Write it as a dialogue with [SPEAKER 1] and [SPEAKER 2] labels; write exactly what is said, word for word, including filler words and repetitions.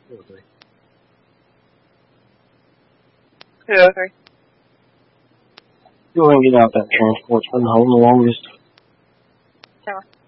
[SPEAKER 1] Probably.
[SPEAKER 2] Yeah, okay.
[SPEAKER 3] Go ahead and get out that transport's been home the longest.
[SPEAKER 2] Tower.